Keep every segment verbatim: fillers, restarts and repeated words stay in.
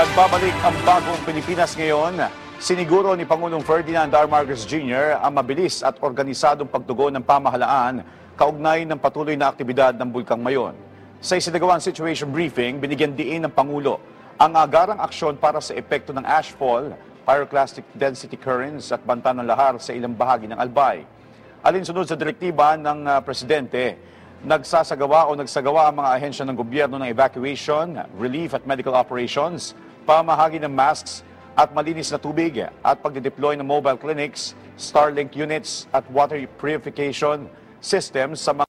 Nagbabalik ang bagong Pilipinas ngayon. Siniguro ni Pangulong Ferdinand R. Marcos Junior ang mabilis at organisadong pagtugon ng pamahalaan kaugnay ng patuloy na aktibidad ng Bulkang Mayon. Sa isinagawang situation briefing, binigyan diin ng Pangulo ang agarang aksyon para sa epekto ng ashfall, pyroclastic density currents at banta ng lahar sa ilang bahagi ng Albay. Alinsunod sa direktiba ng uh, Presidente, nagsasagawa o nagsagawa ang mga ahensya ng gobyerno ng evacuation, relief at medical operations, pamahagi ng masks at malinis na tubig at pagde-deploy ng mobile clinics, Starlink units at water purification systems sa mga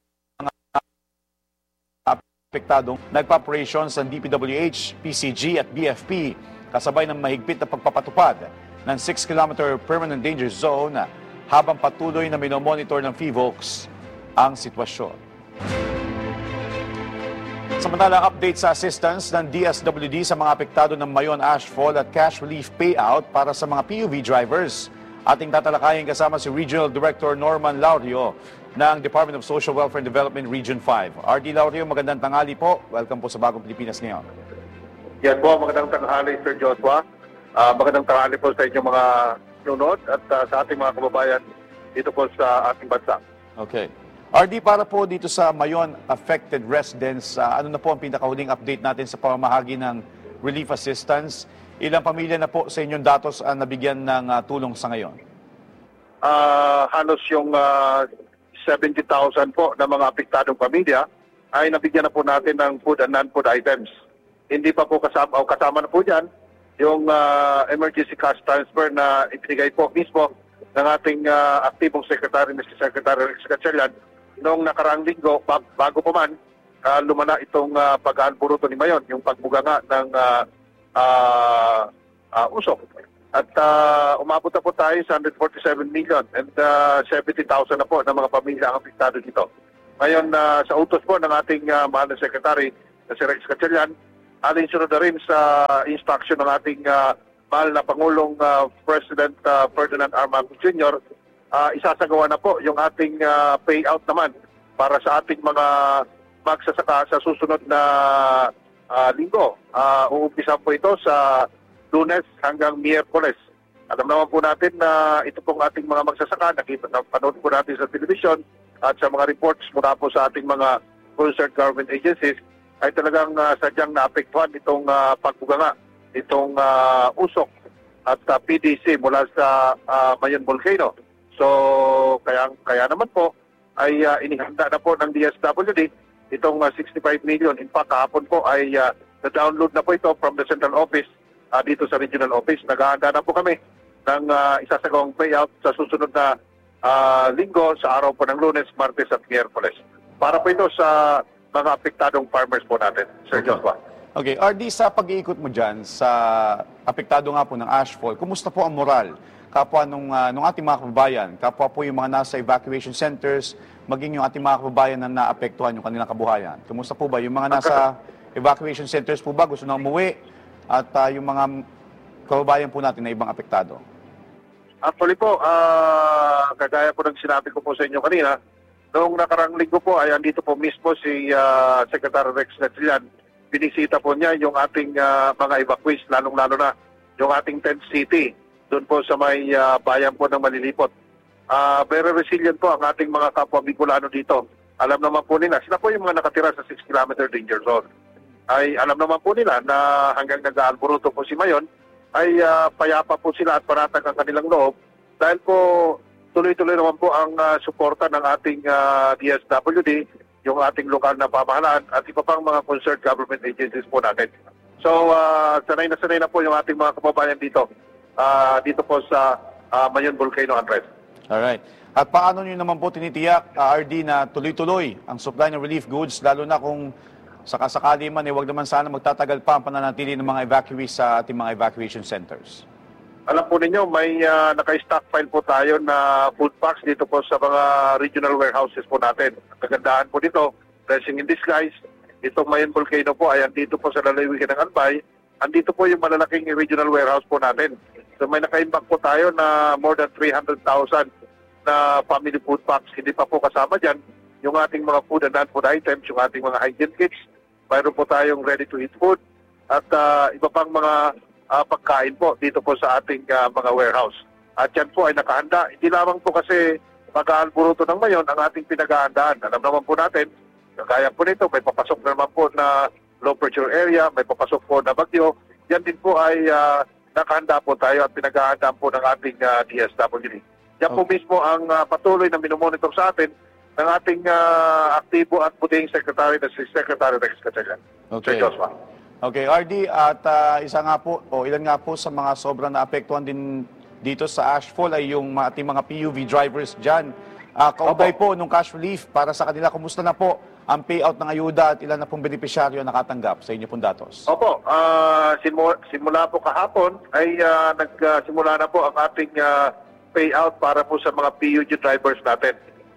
apektadong nagpa-operations ng D P W H, P C G at B F P kasabay ng mahigpit na pagpapatupad ng six kilometer permanent danger zone habang patuloy na minomonitor ng PHIVOLCS ang sitwasyon. Samantala, update sa assistance ng D S W D sa mga apektado ng Mayon ashfall at cash relief payout para sa mga P U V drivers. Ating tatalakayin kasama si Regional Director Norman Laurio ng Department of Social Welfare and Development Region five. R D Laurio, magandang tanghali po. Welcome po sa Bagong Pilipinas ngayon. Yan po, magandang tanghali, Sir Joshua. Uh, magandang tanghali po sa inyong mga nunod at uh, sa ating mga kababayan dito po sa ating bansa. Okay. R D, para po dito sa Mayon affected residents, uh, ano na po ang pinakahuling update natin sa pamamahagi ng relief assistance? Ilang pamilya na po sa inyong datos ang nabigyan ng uh, tulong sa ngayon? Uh, halos yung uh, seventy thousand po na mga apektadong pamilya ay nabigyan na po natin ng food and non-food items. Hindi pa po kasama, o kasama na po dyan yung uh, emergency cash transfer na ibinigay po mismo ng ating uh, aktibong secretary, Mister Secretary Rex Gatchalian, noong nakaraang linggo, bago pa man, uh, lumana itong uh, pag-aalburuto ni Mayon, yung pagbuganga ng uh, uh, uh, usok. At uh, umabot na po tayo sa one hundred forty-seven million and uh, seventy thousand na po ng mga pamilya ang apektado dito. Ngayon, uh, sa utos po ng ating uh, mahal na secretary, na si Rex Gatchalian, alinsunod na rin sa instruction ng ating uh, mahal na Pangulong uh, President uh, Ferdinand R. Marcos Junior, Uh, isasagawa na po yung ating uh, payout naman para sa ating mga magsasaka sa susunod na uh, linggo. Uh, uumpisa po ito sa Lunes hanggang Miyerkules. Alam naman po natin na ito pong ating mga magsasaka, nakita, napanood po natin sa television at sa mga reports mula po sa ating mga concerned government agencies, ay talagang uh, sadyang naapektuhan itong uh, pagbuganga, itong uh, usok at uh, P D C mula sa uh, Mayon Volcano. So, kaya, kaya naman po ay uh, inihanda na po ng D S W D itong uh, sixty-five million. In fact, kahapon po ay uh, na-download na po ito from the central office uh, dito sa regional office. Naghahanda na po kami ng uh, isasagawang payout sa susunod na uh, linggo sa araw po ng Lunes, Martes at Miyerkules. Para po ito sa mga apektadong farmers po natin, Sir Okay. Joshua. Okay, R D, sa pag-iikot mo dyan sa apektado nga po ng ashfall, kumusta po ang moral? Kapwa nung, uh, nung ating mga kababayan, kapwa po yung mga nasa evacuation centers, maging yung ating mga kababayan na naapektuhan yung kanilang kabuhayan. Kumusta po ba? Yung mga nasa evacuation centers po ba gusto na umuwi? At uh, yung mga kababayan po natin na ibang apektado? Actually po, uh, kagaya po ng sinabi ko po sa inyo kanina, noong nakarang linggo po ay andito po mismo si uh, Secretary Rex Gatchalian. Binisita po niya yung ating uh, mga evacuees, lalong-lalo na yung ating tent city, doon po sa may uh, bayan po ng Malilipot. Uh, very resilient po ang ating mga kapwa Bicolano dito. Alam naman po nila, sila po yung mga nakatira sa six kilometer danger zone. Ay alam naman po nila na hanggang nag-aalburuto po si Mayon, ay uh, payapa po sila at panatag ang kanilang loob dahil po tuloy-tuloy naman po ang uh, suporta ng ating uh, D S W D, yung ating lokal na pamahalaan at iba pang mga concerned government agencies po natin. So, uh, sanay na sanay na po yung ating mga kababayan dito. Uh, dito po sa uh, Mayon Volcano Unrest. Alright. At paano nyo naman po tinitiyak, uh, R D, na tuloy-tuloy ang supply ng relief goods, lalo na kung sakasakali man, eh, huwag naman sana magtatagal pa ang pananatili ng mga evacuees sa ating mga evacuation centers? Alam po ninyo, may uh, naka-stockpile po tayo na food packs dito po sa mga regional warehouses po natin. Kagandahan po dito, blessing in disguise, itong Mayon Volcano po ay andito po sa lalawigan ng Albay. Andito po yung malalaking regional warehouse po natin. So may naka-imbak po tayo na more than three hundred thousand na family food packs. Hindi pa po kasama dyan yung ating mga food and non-food items, yung ating mga hygiene kits. Mayroon po tayong ready-to-eat food. at ah, iba pang mga ah, pagkain po dito po sa ating ah, mga warehouse. At yan po ay nakahanda. Hindi lamang po kasi mag-aalburuto ng mayon ang ating pinaghahandaan. Alam naman po natin, kaya po nito, may papasok na naman po na low pressure area, may papasok po na bagyo. Yan din po ay ah, nakahanda po tayo at pinaghahandaan po ng ating ah, D S W D. Yan po mismo ang ah, patuloy na minomonitor sa atin ng ating ah, aktibo at puting Secretary na si Secretary Rex Gatchalian. Okay. Sir Joshua. Okay, R D, at ah, isa nga po, o ilan nga po sa mga sobrang naapektuhan din dito sa Ashfall ay yung mga- ating mga P U V drivers dyan. Uh, kaugnay po nung cash relief para sa kanila, kumusta na po ang payout ng ayuda at ilan na pong benepisyaryo nakatanggap sa inyo pong datos? Opo, ah, simu- simula po kahapon ay ah, nagsimula na po ang ating ah, payout para po sa mga P U G drivers natin.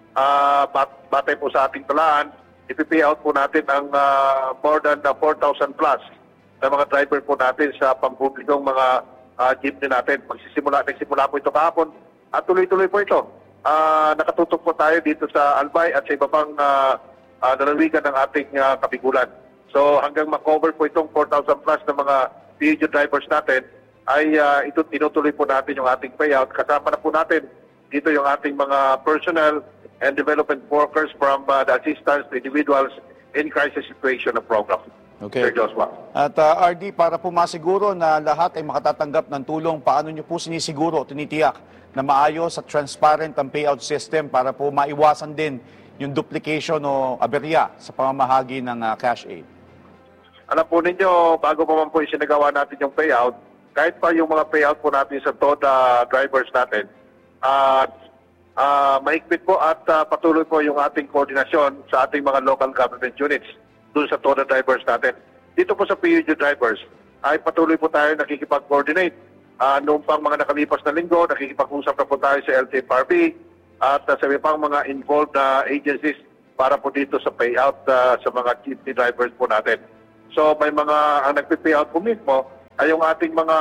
Ah, bat- batay po sa ating talaan, ipi-payout po natin ang ah, more than ah, four thousand plus na mga driver po natin sa pampublikong mga uh, jeepney natin. Magsisimula, nagsimula po ito kahapon at tuloy-tuloy po ito. Uh, nakatutok po tayo dito sa Albay at sa iba pang uh, uh, lalawigan ng ating uh, kabigulan. So hanggang makover po itong four thousand plus na mga P U G drivers natin, ay uh, ito tinutuloy po natin yung ating payout. Kasama na po natin dito yung ating mga personnel and development workers from uh, the assistance to individuals in crisis situation na program. Okay. Sir Joshua. At uh, R D, para po masiguro na lahat ay makatatanggap ng tulong, paano nyo po sinisiguro, tinitiyak na maayos at transparent ang payout system para po maiwasan din yung duplication o aberya sa pamamahagi ng uh, cash aid? Alam po ninyo, bago pa man po isinagawa natin yung payout, kahit pa yung mga payout po natin sa TODA drivers natin, at uh, uh, mahigpit po at uh, patuloy po yung ating koordinasyon sa ating mga local government units doon sa TODA drivers natin. Dito po sa P U G drivers, ay patuloy po tayo nakikipag-coordinate. Uh, noong pang mga nakalipas na linggo, nakikipag-usap na po tayo sa L T F R B at uh, sa pang mga involved na uh, agencies para po dito sa payout uh, sa mga jeepney drivers po natin. So may mga, ang nagpi-payout po mismo ay yung ating mga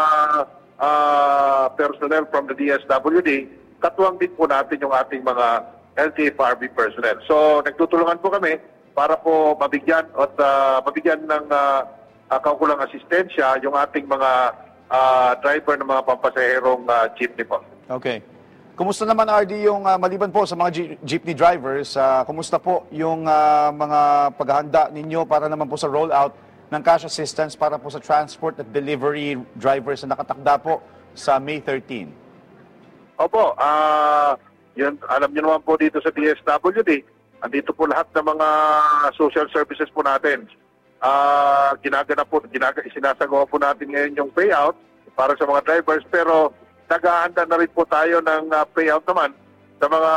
uh, personnel from the D S W D, katuwang din po natin yung ating mga L T F R B personnel. So nagtutulungan po kami para po mabigyan at uh, mabigyan ng uh, uh, kaukulang asistensya yung ating mga uh, driver ng mga pampasaherong uh, jeepney po. Okay. Kumusta naman, R D, yung uh, maliban po sa mga je- jeepney drivers, uh, kumusta po yung uh, mga paghahanda ninyo para naman po sa rollout ng cash assistance para po sa transport at delivery drivers na nakatakda po sa May thirteenth? Opo, ah yun, alam niyo naman po dito sa D S W D, andito po lahat ng mga social services po natin. Ah, ginagana po, ginaga, sinasagawa po natin ngayon yung payout para sa mga drivers, pero naghahanda na rin po tayo ng uh, payout naman sa mga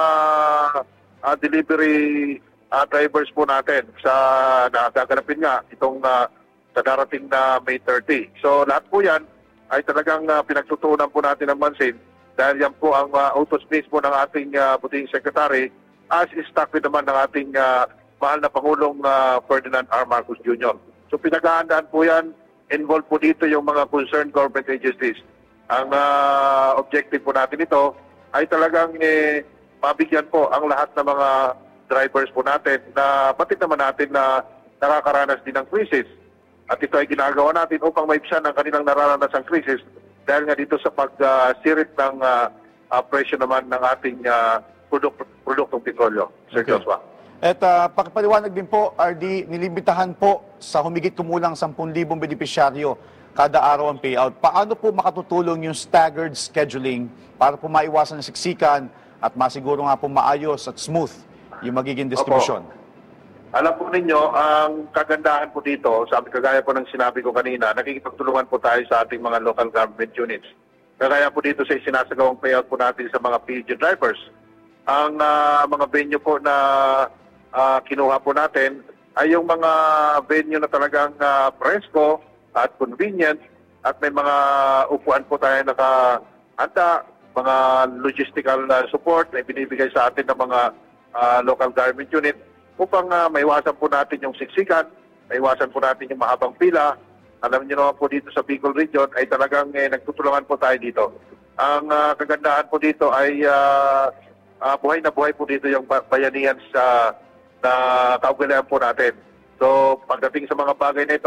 uh, delivery uh, drivers po natin sa nagaganapin nga itong uh, sa darating na May thirty. So lahat po yan ay talagang uh, pinagtutunan po natin ng mansin dahil yan po ang uh, auto space po ng ating uh, buting secretary as stock with naman ng ating uh, mahal na Pangulong uh, Ferdinand R. Marcos Junior So pinaghahandaan po yan, involved po dito yung mga concerned government agencies. Ang uh, objective po natin ito ay talagang eh, mabigyan po ang lahat ng mga drivers po natin na batid naman natin na nakakaranas din ng krisis. At ito ay ginagawa natin upang maibsan ang kanilang nararanasang krisis dahil nga dito sa pag-sirit uh, ng uh, uh, presyo naman ng ating uh, produk- produktong petrolyo. Sir Okay. Joshua. At uh, pakipaliwanag din po, R D, nilimitahan po sa humigit kumulang ten thousand benepisyaryo kada araw ang payout. Paano po makatutulong yung staggered scheduling para po maiwasan ang siksikan at masiguro nga po maayos at smooth yung magiging distribution? Opo. Alam po ninyo, ang kagandahan po dito, sabi kagaya po ng sinabi ko kanina, nakikipagtulungan po tayo sa ating mga local government units. Kagaya po dito sa isinasagawang payout po natin sa mga P U G drivers. Ang uh, mga venue po na uh, kinuha po natin ay yung mga venue na talagang uh, presko at convenient at may mga upuan po tayo nakahanda, mga logistical uh, support na binibigay sa atin ng mga uh, local government unit upang uh, maiwasan po natin yung siksikan, maiwasan po natin yung mahabang pila. Alam niyo naman po dito sa Bicol Region ay talagang eh, nagtutulungan po tayo dito. Ang uh, kagandahan po dito ay uh, uh, buhay na buhay po dito yung bayanihan sa na kaugalian po natin. So pagdating sa mga bagay na ito,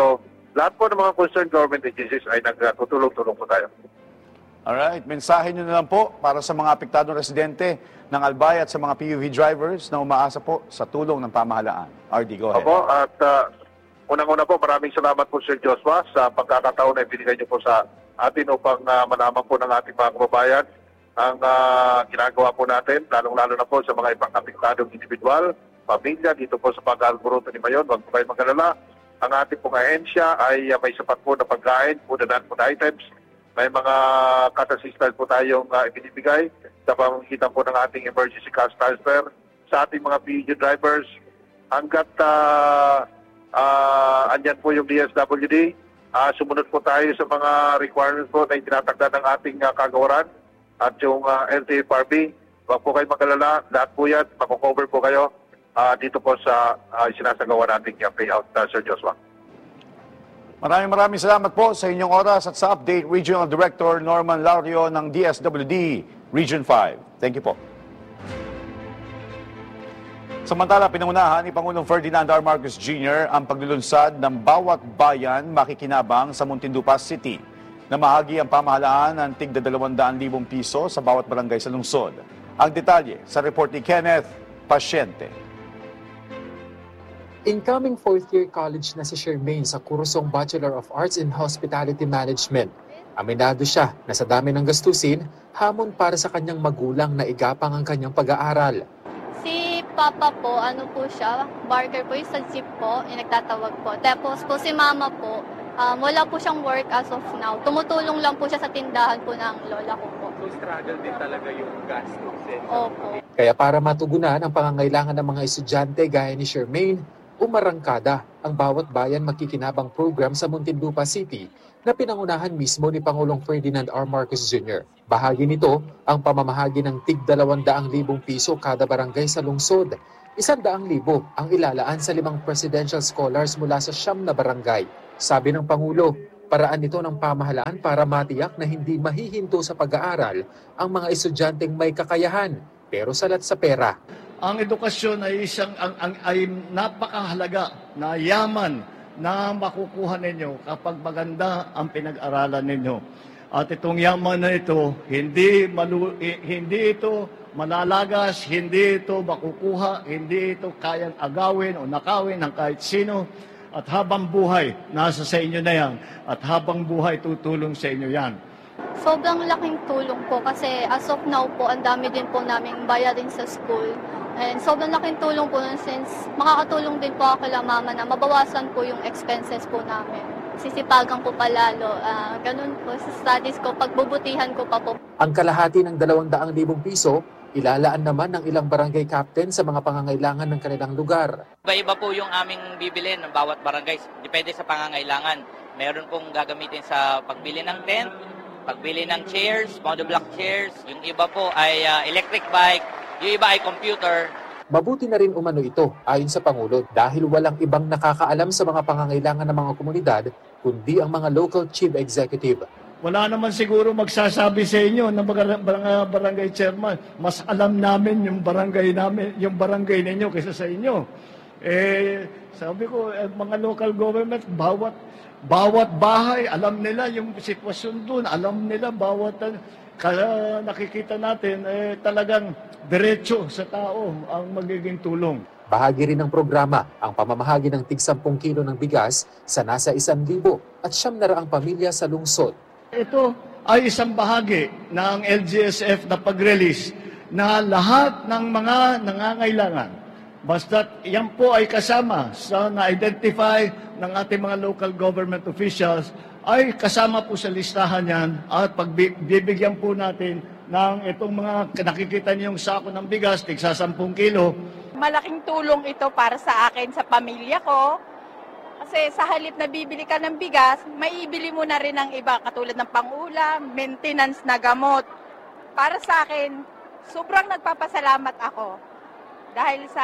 lahat po ng mga concerned government agencies ay nagtutulong-tulong po tayo. Alright, mensahe nyo na lang po para sa mga apektadong residente ng Albay at sa mga P U V drivers na umaasa po sa tulong ng pamahalaan. R D, go ahead. Opo, at uh, unang-una po, maraming salamat po Sir Joshua sa pagkakataon na ibinigay niyo po sa atin upang uh, malaman po ng ating mga kababayan ang uh, ginagawa po natin, lalong-lalo na po sa mga ibang apektadong individual, pamilya, dito po sa pag-alboroto ni Mayon. Huwag po kayo mag-alala. Ang ating pong ahensya ay uh, may sapat po na pagkain, food and non-food items. May mga cash assistance po tayong uh, ibinibigay sa pamamagitan po ng ating emergency cash transfer sa ating mga P U V drivers. Hanggat uh, uh, andyan po yung D S W D, uh, sumunod po tayo sa mga requirements po na itinatagda ng ating uh, kagawaran at yung uh, L T F R B. Huwag po kayo mag-alala, lahat po yan, makukover po kayo uh, dito po sa uh, sinasagawa nating uh, payout, uh, Sir Joshua. Maraming maraming salamat po sa inyong oras at sa update, Regional Director Norman Laurio ng D S W D Region five. Thank you po. Samantala, pinangunahan ni Pangulong Ferdinand R. Marcos Junior ang paglulunsad ng bawat bayan makikinabang sa Muntinlupa City na mahagi ang pamahalaan ng tigda dalawang daan libong piso sa bawat barangay sa lungsod. Ang detalye sa report ni Kenneth Pasyente. Incoming fourth-year college na si Shermaine sa kursong Bachelor of Arts in Hospitality Management. Aminado siya na sa dami ng gastusin, hamon para sa kanyang magulang na igapang ang kanyang pag-aaral. Si Papa po, ano po siya, barker po, yung sa jeep po, yung nagtatawag po. Tapos po si Mama po, um, wala po siyang work as of now. Tumutulong lang po siya sa tindahan po ng lola ko po. So struggle din talaga yung gastusin. Opo. Kaya para matugunan ang pangangailangan ng mga estudyante gaya ni Shermaine, umarangkada ang Bawat Bayan Makikinabang program sa Muntinlupa City na pinangunahan mismo ni Pangulong Ferdinand R. Marcos Junior Bahagi nito ang pamamahagi ng tig dalawang daang libong piso kada barangay sa lungsod. Isang daang libo ang ilalaan sa limang presidential scholars mula sa siyam na barangay. Sabi ng Pangulo, paraan ito ng pamahalaan para matiyak na hindi mahihinto sa pag-aaral ang mga estudyanteng may kakayahan pero salat sa pera. Ang edukasyon ay isang ang, ang ay napakahalaga na yaman na makukuha ninyo kapag maganda ang pinag-aralan ninyo. At itong yaman na ito, hindi malu, hindi ito malalagas, hindi ito makukuha, hindi ito kayang agawin o nakawin ng kahit sino. At habang buhay, nasa sa inyo na yan. At habang buhay, tutulong sa inyo yan. Sobrang laking tulong po kasi as of now po, ang dami din po naming bayarin sa school. And sobrang laking tulong po nun since makakatulong din po ako kila mama na mabawasan po yung expenses po namin. Sisipagan ko palalo. Uh, ganun po sa studies ko, pagbubutihan ko pa po. Ang kalahati ng dalawang daang libong piso, ilalaan naman ng ilang barangay captain sa mga pangangailangan ng kanilang lugar. Iba-iba po yung aming bibili ng bawat barangay. Depende sa pangangailangan. Meron pong gagamitin sa pagbili ng tent, pagbili ng chairs, monoblock chairs. Yung iba po ay uh, electric bike, yung iba ay computer. Mabuti na rin umano ito ayon sa Pangulo dahil walang ibang nakakaalam sa mga pangangailangan ng mga komunidad kundi ang mga local chief executive. Wala naman siguro magsasabi sa inyo na mga barangay chairman, mas alam namin yung barangay namin, yung barangay ninyo kaysa sa inyo. Eh, sabi ko, eh, mga local government, bawat bawat bahay, alam nila yung sitwasyon doon, alam nila bawat kaya nakikita natin eh, talagang diretso sa tao ang magiging tulong. Bahagi rin ng programa ang pamamahagi ng tig sampung kilo ng bigas sa nasa isang libo at siyam na raang pamilya sa lungsod. Ito ay isang bahagi ng L G S F na pag-release na lahat ng mga nangangailangan, basta't yan po ay kasama sa na-identify ng ating mga local government officials, ay kasama po sa listahan yan at pagbibigyan po natin ng itong mga nakikita niyong sako ng bigas, tigsa sampung kilo. Malaking tulong ito para sa akin, sa pamilya ko. Kasi sa halip na bibili ka ng bigas, maibili mo na rin ang iba katulad ng pangulam, maintenance na gamot. Para sa akin, sobrang nagpapasalamat ako. Dahil sa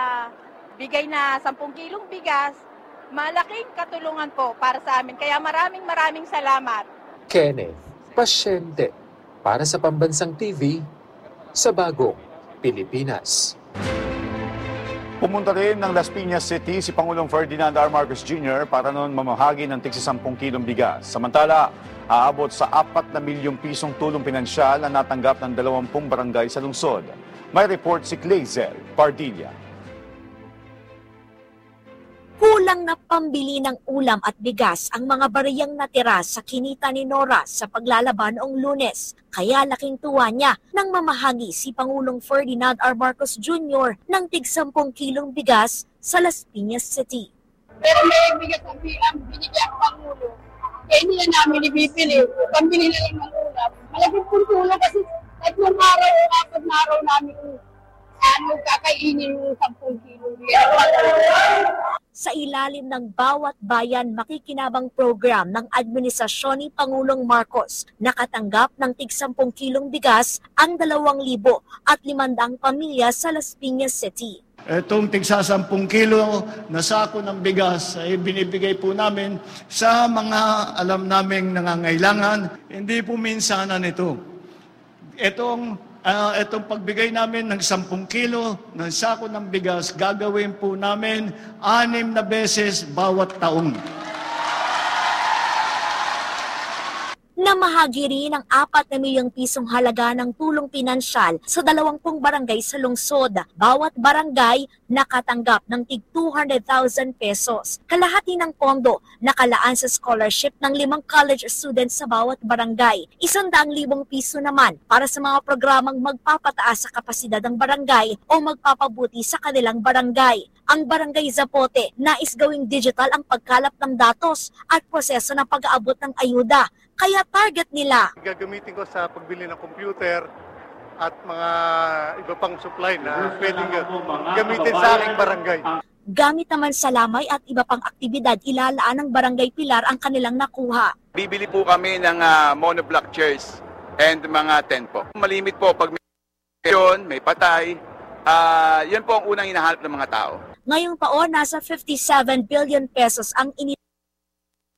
bigay na sampung kilong bigas, malaking katulungan po para sa amin. Kaya maraming maraming salamat. Kenneth Pasyente para sa Pambansang T V sa Bagong Pilipinas. Pumunta rin ng Las Piñas City si Pangulong Ferdinand R. Marcos Junior para noon mamahagi ng tig sampung kilong bigas. Samantala, aabot sa apat na milyong pisong tulong pinansyal na natanggap ng dalawampung barangay sa lungsod. May report si Clazel Pardilla. Kulang na pambili ng ulam at bigas ang mga bariyang natira sa kinita ni Nora sa paglalaban noong Lunes. Kaya laking tuwa niya nang mamahagi si Pangulong Ferdinand R. Marcos Junior ng tig sampung kilong bigas sa Las Piñas City. Pero may bigas ang binigyan ang Pangulo. Kaya hindi na namin ibibili. Pambili na lang ng ulam. Malaking puntulo kasi tatlong araw o apat na araw namin ano, kakainin yung sampung kilong bigas. Sa ilalim ng Bawat Bayan Makikinabang program ng administrasyon ni Pangulong Marcos, nakatanggap ng tig sampung kilong bigas ang dalawang libo at limandang pamilya sa Las Piñas City. Itong tigsa sampung kilo na sako ng bigas ay binibigay po namin sa mga alam naming nangangailangan. Hindi po minsanan ito. Itong Uh, itong pagbigay namin ng sampung kilo ng sako ng bigas, gagawin po namin anim na beses bawat taon. Namahagi rin ang apat na milyong pisong halaga ng tulong pinansyal sa dalawampung barangay sa lungsod. Bawat barangay nakatanggap ng tig two hundred thousand pesos. Kalahati ng pondo nakalaan sa scholarship ng limang college students sa bawat barangay. Isandaang libong piso naman para sa mga programang magpapataas sa kapasidad ng barangay o magpapabuti sa kanilang barangay. Ang Barangay Zapote, nais gawing digital ang pagkalap ng datos at proseso ng pag-aabot ng ayuda. Kaya target nila. Gagamitin ko sa pagbili ng computer at mga iba pang supply na pwedeng gamitin sa aking barangay. Gamit naman sa lamay at iba pang aktibidad, ilalaan ng Barangay Pilar ang kanilang nakuha. Bibili po kami ng uh, monoblock chairs and mga tent po. Malimit po pag may yun, may patay. Uh, yan po ang unang hinahanap ng mga tao. Ngayong taon, nasa fifty-seven billion pesos ang ini